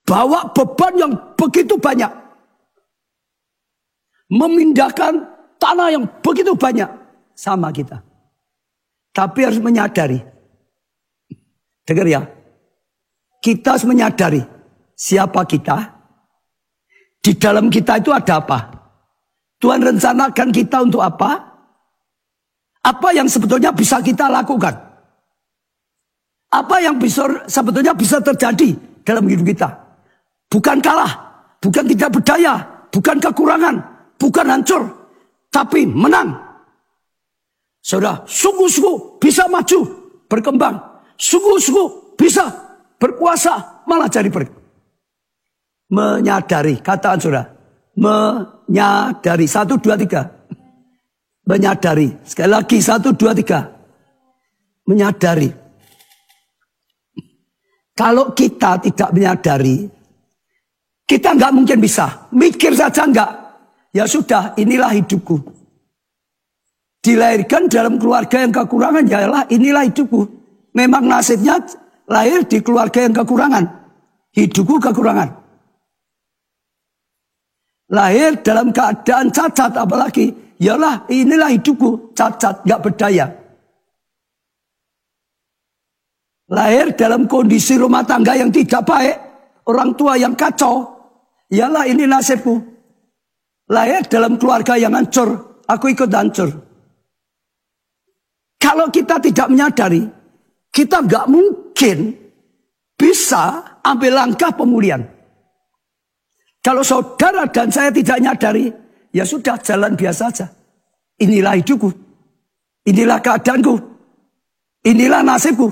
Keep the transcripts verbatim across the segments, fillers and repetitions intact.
bawa beban yang begitu banyak. Memindahkan tanah yang begitu banyak sama kita. Tapi harus menyadari. Dengar ya. Kita harus menyadari siapa kita. Di dalam kita itu ada apa? Tuhan rencanakan kita untuk apa? Apa yang sebetulnya bisa kita lakukan? Apa yang bisa, sebetulnya bisa terjadi dalam hidup kita? Bukan kalah, bukan tidak berdaya, bukan kekurangan, bukan hancur, tapi menang. Saudara, sungguh-sungguh bisa maju, berkembang. Sungguh-sungguh bisa berkuasa, malah jadi berkembang. Menyadari, katakan saudara. Menyadari, satu, dua, tiga. Menyadari, sekali lagi, satu, dua, tiga. Menyadari. Kalau kita tidak menyadari, kita nggak mungkin bisa. Mikir saja nggak. Ya sudah, inilah hidupku. Dilahirkan dalam keluarga yang kekurangan, yalah inilah hidupku. Memang nasibnya lahir di keluarga yang kekurangan. Hidupku kekurangan. Lahir dalam keadaan cacat, apalagi. Yalah inilah hidupku, cacat, nggak berdaya. Lahir dalam kondisi rumah tangga yang tidak baik. Orang tua yang kacau. Yalah ini nasibku. Lahir dalam keluarga yang hancur. Aku ikut hancur. Kalau kita tidak menyadari. Kita nggak mungkin bisa ambil langkah pemulihan. Kalau saudara dan saya tidak menyadari. Ya sudah jalan biasa saja. Inilah hidupku. Inilah keadaanku. Inilah nasibku.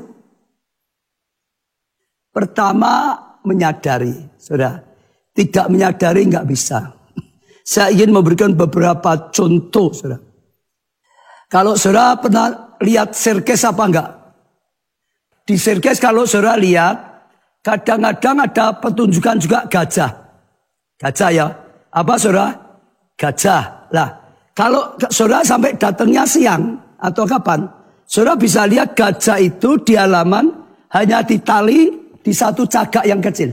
Pertama menyadari. Saudara. Tidak menyadari nggak bisa. Saya ingin memberikan beberapa contoh, saudara. Kalau saudara pernah lihat sirkus apa enggak? Di sirkus kalau saudara lihat, kadang-kadang ada pertunjukan juga gajah. Gajah ya. Apa saudara? Gajah. Lah, kalau saudara sampai datangnya siang atau kapan, saudara bisa lihat gajah itu di halaman hanya ditali di satu cagak yang kecil.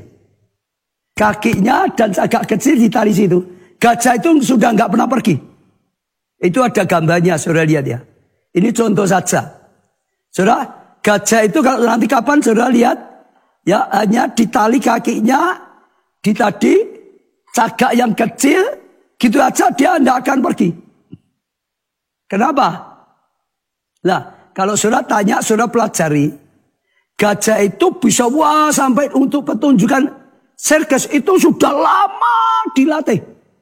Kakinya dan cagak kecil ditali situ. Gajah itu sudah nggak pernah pergi. Itu ada gambarnya, saudara lihat ya. Ini contoh saja. Saudara, gajah itu kalau nanti kapan saudara lihat, ya hanya ditali kakinya, di tadi cagak yang kecil, gitu aja dia tidak akan pergi. Kenapa? Lah, kalau saudara tanya, saudara pelajari, gajah itu bisa wah sampai untuk pertunjukan sirkus itu sudah lama dilatih.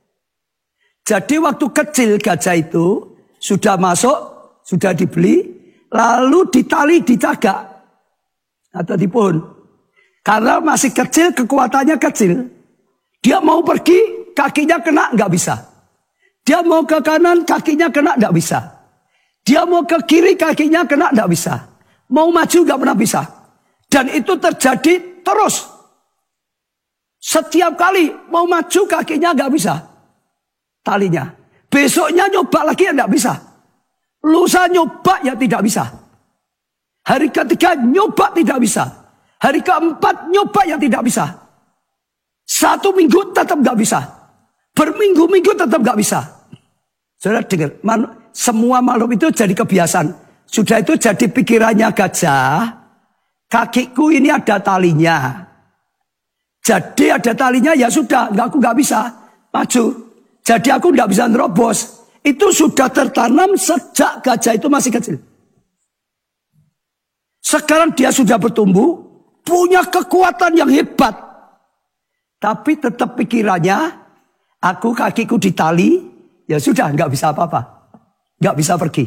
Jadi waktu kecil gajah itu sudah masuk, sudah dibeli, lalu ditali di cagak atau di pohon. Karena masih kecil, kekuatannya kecil. Dia mau pergi, kakinya kena, nggak bisa. Dia mau ke kanan, kakinya kena, nggak bisa. Dia mau ke kiri, kakinya kena, nggak bisa. Mau maju, nggak pernah bisa. Dan itu terjadi terus. Setiap kali mau maju, kakinya nggak bisa. Talinya. Besoknya nyoba lagi, ya nggak bisa. Lusa nyoba, ya tidak bisa. Hari ketiga nyoba, tidak bisa. Hari keempat nyoba, ya tidak bisa. Satu minggu tetap nggak bisa. Berminggu-minggu tetap nggak bisa. Saudara dengar, semua makhluk itu jadi kebiasaan. Sudah itu jadi pikirannya gajah. Kakiku ini ada talinya. Jadi ada talinya, ya sudah, nggak aku nggak bisa maju. Jadi aku nggak bisa nerobos. Itu sudah tertanam sejak gajah itu masih kecil. Sekarang dia sudah bertumbuh, punya kekuatan yang hebat. Tapi tetap pikirannya, aku kakiku ditali, ya sudah nggak bisa apa-apa. Nggak bisa pergi.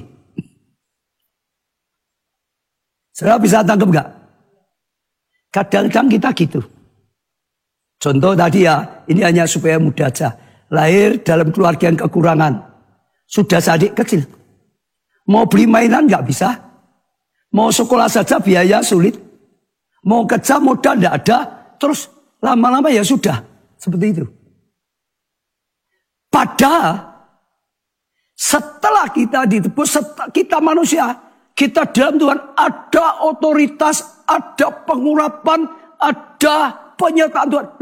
Saudara bisa tangkap nggak? Kadang-kadang kita gitu. Contoh tadi ya, ini hanya supaya mudah aja. Lahir dalam keluarga yang kekurangan. Sudah adik kecil. Mau beli mainan nggak bisa. Mau sekolah saja biaya sulit. Mau kerja modal nggak ada. Terus lama-lama ya sudah. Seperti itu. Padahal setelah kita ditebus, setelah kita manusia, kita dalam Tuhan ada otoritas, ada pengurapan, ada penyertaan Tuhan.